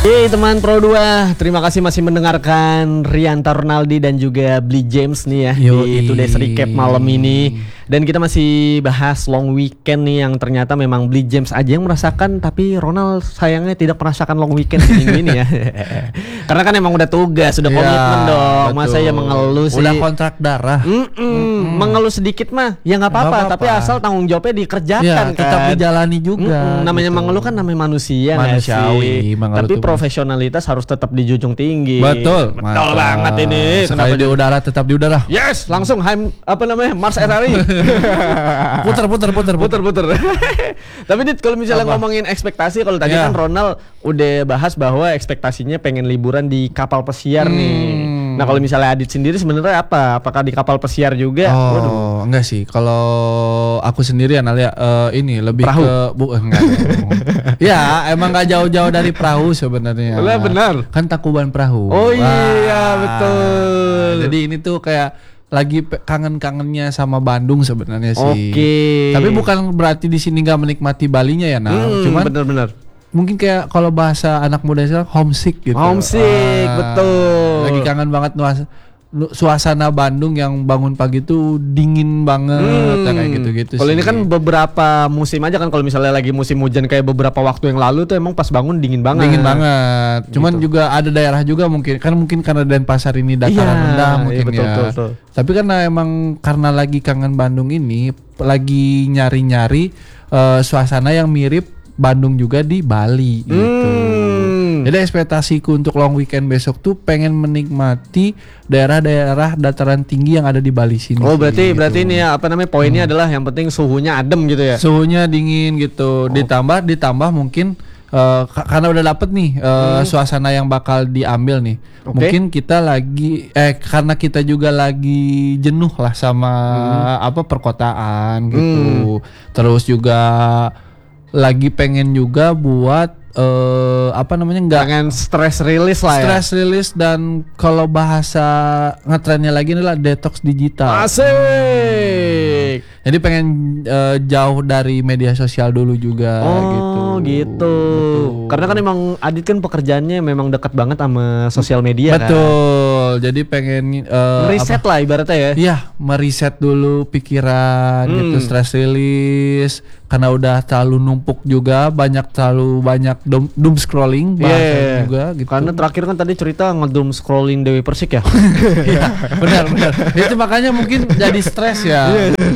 Oke teman Pro 2, terima kasih masih mendengarkan Rianta Ronaldi dan juga Bli James nih ya di Today's Recap malam ini. Dan kita masih bahas long weekend nih yang ternyata memang Bli James aja yang merasakan, tapi Ronald sayangnya tidak merasakan long weekend di minggu ini ya. Karena kan emang udah tugas, udah komitmen dong. Betul. Masa ya mengeluh sih. Udah kontrak darah. Mengeluh sedikit mah ya nggak apa-apa, tapi asal tanggung jawabnya dikerjakan kan. Tetap dijalani juga. Namanya mengeluh kan namanya manusia manusiawi. Tapi profesionalitas harus tetap dijunjung tinggi. Betul banget ini. Sekali di udara tetap di udara. Yes, langsung Mars RRI. puter. Tapi Dit, kalau misalnya ngomongin ekspektasi, kalau tadi kan Ronald udah bahas bahwa ekspektasinya pengen liburan di kapal pesiar nih. Nah kalau misalnya Adit sendiri sebenarnya apa? Apakah di kapal pesiar juga? Oh, enggak sih. Kalau aku sendiri Analia ini lebih perahu. Enggak. Ya, emang enggak jauh-jauh dari perahu sebenarnya. Benar. Kan Tangkuban Perahu. Oh iya, betul. Jadi ini tuh kayak lagi kangen-kangennya sama Bandung sebenarnya sih. Oke. Tapi bukan berarti di sini nggak menikmati Balinya ya, cuman benar. Mungkin kayak kalau bahasa anak muda sekarang homesick gitu. Homesick, betul. Lagi kangen banget suasana Bandung yang bangun pagi tuh dingin banget kayak gitu-gitu. Kalau ini kan beberapa musim aja kan, kalau misalnya lagi musim hujan kayak beberapa waktu yang lalu tuh emang pas bangun dingin banget. Cuman gitu. juga ada daerah juga mungkin karena Denpasar ini dataran rendah mungkin betul. Tapi karena lagi kangen Bandung ini lagi nyari-nyari suasana yang mirip Bandung juga di Bali gitu. Jadi ekspektasiku untuk long weekend besok tuh pengen menikmati daerah-daerah dataran tinggi yang ada di Bali sini. Oh berarti ini ya poinnya adalah yang penting suhunya adem gitu ya. Suhunya dingin gitu. Ditambah mungkin karena udah dapet nih suasana yang bakal diambil nih. Okay. Mungkin kita lagi karena kita juga lagi jenuh lah sama perkotaan gitu. Terus juga lagi pengen juga buat pengen stress release lah ya. Stress release, dan kalau bahasa ngetrennya lagi adalah detox digital. Asik. Jadi pengen jauh dari media sosial dulu juga gitu. Betul. Karena kan emang Adit kan pekerjaannya memang dekat banget sama sosial media. Betul. Jadi pengen reset lah ibaratnya ya. Iya, meriset dulu pikiran gitu, stress release. Karena udah terlalu numpuk juga, terlalu banyak doom scrolling juga gitu. Karena terakhir kan tadi cerita ngedoom scrolling Dewi Persik ya. Iya, benar. Itu makanya mungkin jadi stres ya.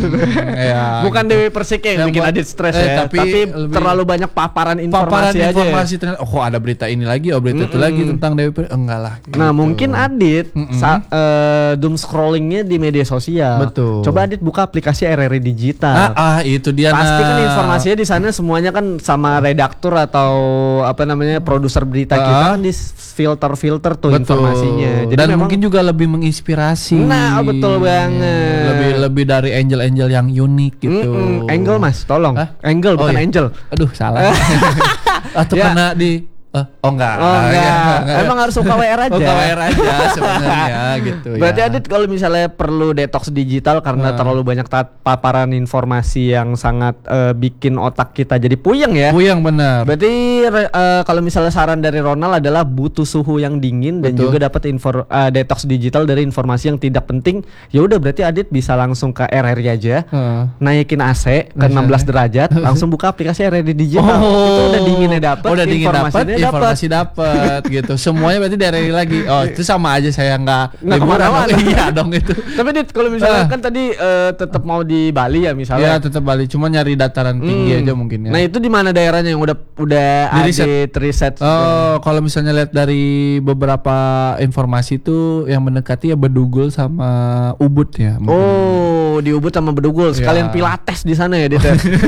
Bukan Dewi Persik yang bikin Adit stres ya, tapi terlalu banyak paparan informasi aja. Ternyata, ada berita ini lagi, berita itu lagi tentang Dewi Persik. Enggak lah. Gitu. Nah, mungkin Adit doom scrollingnya di media sosial. Betul. Coba Adit buka aplikasi RRI Digital. Itu dia. Pasti kan informasinya di sana semuanya kan sama redaktur atau produser berita kita kan di filter tuh. Betul. Informasinya. Jadi dan mungkin juga lebih menginspirasi. Nah, betul banget. Lebih dari angel yang unik gitu. Angel Mas, tolong. Angel bukan angel. Aduh, salah. Atau kena di enggak. Emang harus UKWR aja. UKWR aja sebenarnya gitu. Berarti Adit kalau misalnya perlu detox digital karena terlalu banyak paparan informasi yang sangat bikin otak kita jadi puyeng ya. Puyeng benar. Berarti kalau misalnya saran dari Ronald adalah butuh suhu yang dingin dan juga dapat detox digital dari informasi yang tidak penting. Ya udah berarti Adit bisa langsung ke RRI aja. Naikin AC ke 16 derajat, langsung buka aplikasi RRI Digital. Itu udah dinginnya dapat, informasi dapat gitu. Semuanya berarti dari lagi. Itu sama aja saya nggak kemana-mana. Iya dong itu. Tapi Dit, kalau misalnya kan tadi tetap mau di Bali ya misalnya. Iya, tetap Bali. Cuma nyari dataran tinggi aja mungkin ya. Nah, itu di mana daerahnya yang udah Adit riset? Kalau misalnya lihat dari beberapa informasi itu yang mendekati ya Bedugul sama Ubud ya. Di Ubud sama Bedugul. Sekalian pilates di sana ya, Dit.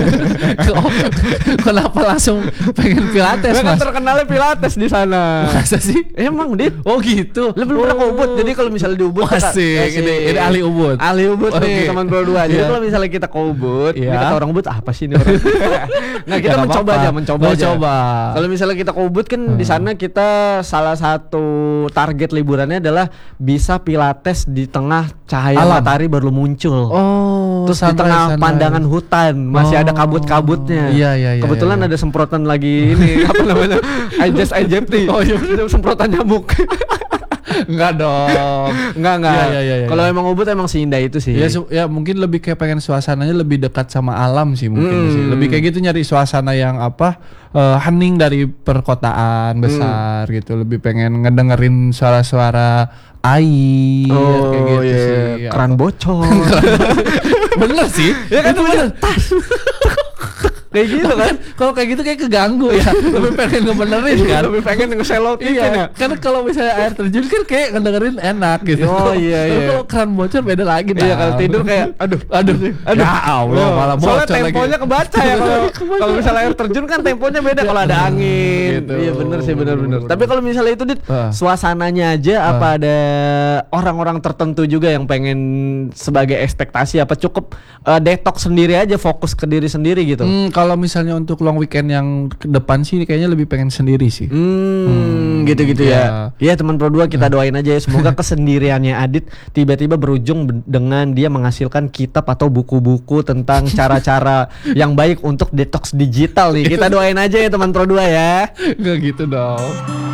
Kenapa langsung pengen pilates, Mas? Terkenalnya pilates di sana. Masa sih? Emang Dit? Oh gitu. Lu belum pernah ke Ubud. Jadi kalau misalnya di Ubud ini ahli Ubud. Ahli Ubud nih teman Pro 2. Jadi kalau misalnya kita ke Ubud, ini kata orang Ubud apa sih ini orang? Nah, kita mencoba aja. Kalau misalnya kita ke Ubud kan di sana kita salah satu target liburannya adalah bisa pilates di tengah cahaya matahari baru muncul. Terus di tengah pandangan hutan masih ada kabut-kabutnya. Iya. Kebetulan ada semprotan lagi ini IJT. Oh iya, semprotan nyamuk. Enggak dong. Enggak. Iya. Kalau emang Ubud emang seindah itu sih. Ya mungkin lebih kayak pengen suasananya lebih dekat sama alam sih mungkin sih. Lebih kayak gitu nyari suasana yang hening dari perkotaan besar gitu. Lebih pengen ngedengerin suara-suara air kayak gitu sih. Keran bocor. Bener sih. Ya kan bener. Kayak gitu kan. Kalau kayak gitu kayak keganggu ya. Lebih pengen ngebenerin kan. Lebih pengen ngeselotin kan ya. Kan kalau misalnya air terjun kan kayak ngedengerin enak gitu. Oh iya. Kalau keran bocor beda lagi. Iya, kalau tidur kayak aduh. Ya Allah, malah bocor lagi. Soalnya temponya kebaca ya kalau misalnya air terjun kan temponya beda kalau ada angin. Gitu. Iya bener sih bener. Tapi kalau misalnya itu Dit, suasananya aja apa ada orang-orang tertentu juga yang pengen sebagai ekspektasi apa cukup detox sendiri aja, fokus ke diri sendiri gitu. Kalau misalnya untuk long weekend yang ke depan sih kayaknya lebih pengen sendiri sih. Gitu ya. Iya teman Pro 2 kita doain aja ya semoga kesendiriannya Adit tiba-tiba berujung dengan dia menghasilkan kitab atau buku-buku tentang cara-cara yang baik untuk detox digital nih. Kita doain aja ya teman Pro 2 ya. Nggak gitu dong.